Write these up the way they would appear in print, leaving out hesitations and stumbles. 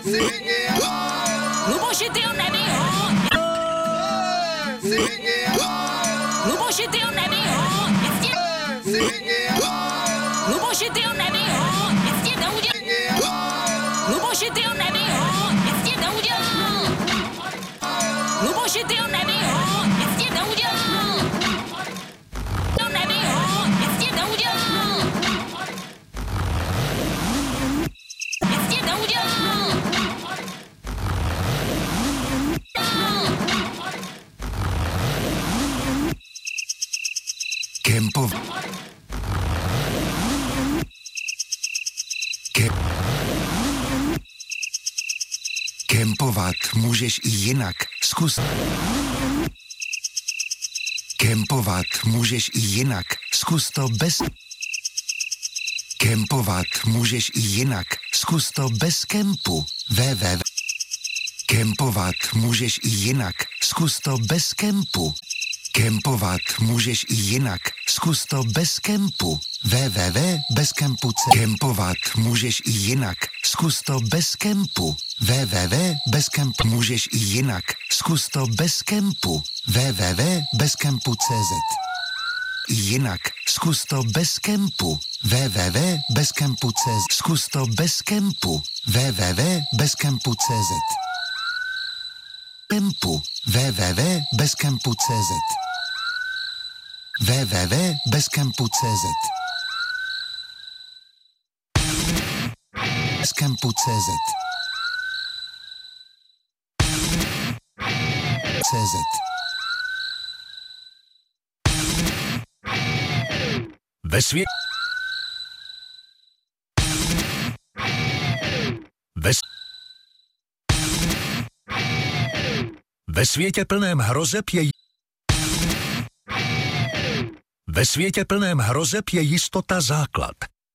Luboši, ty ho neví ho! Luboši, ty ho neví ho! Luboši, ty ho neví ho! Nic ti neudělal! Luboši, ty ho neví ho! Nic ti neudělal! Luboši, ty ho neví ho! Nic ti neudělal! To neví ho! Nic ti neudělal! Nic ti neudělal! Kempovat můžeš i jinak. Zkus. Kempovat můžeš i jinak. Zkus to bez. Kempovat můžeš i jinak. Zkus to bez kempu. www. Kempovat můžeš i jinak. Zkus to bez kempu. Kempovat můžeš i jinak. Zkus to bez kempu. www.bezkempu.cz. Kempovat můžeš i jinak. Zkus to bez kempu. www.bezkempu. Můžeš i jinak. Zkus to bez kempu. www.bezkempu.cz. Jinak. Zkus to bez kempu. www.bezkempu.cz. Zkus to bez kempu. www.bezkempu.cz. Kempu. www.bezkempu.cz. www.bezkempu.cz. Bezkempu.cz. CZ. Ve světě plném hrozeb je Ve světě plném hrozeb je jistota základ.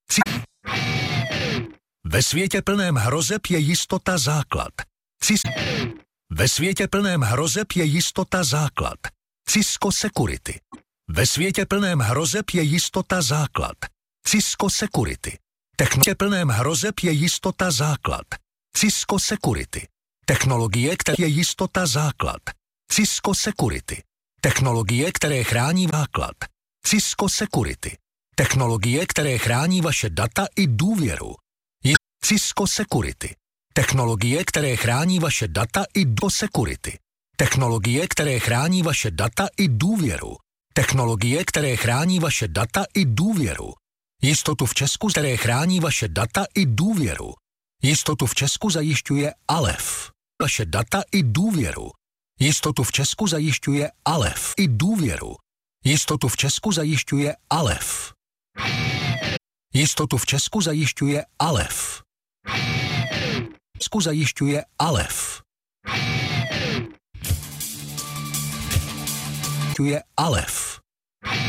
Ve světě plném hrozeb je jistota základ. Ve světě plném hrozeb je jistota základ. Cisco Security. Ve světě plném hrozeb je jistota základ. Cisco Security. Technologie plném hrozeb je jistota základ. Cisco Security. Technologie, která je jistota základ. Cisco Security. Technologie, které chrání základ. Cisco Security. Technologie, které chrání vaše data i důvěru. Cisco Security. Technologie, které chrání vaše data i do security. Technologie, které chrání vaše data i důvěru. Technologie, které chrání vaše data i důvěru. Jistotu v Česku, které chrání vaše data i důvěru. Jistotu v Česku zajišťuje Alef. Vaše data i důvěru. Jistotu v Česku zajišťuje Alef i důvěru. Jistotu v Česku zajišťuje Alef. Jistotu v Česku zajišťuje Alef. Česku zajišťuje Alef. Zajišťuje Alef.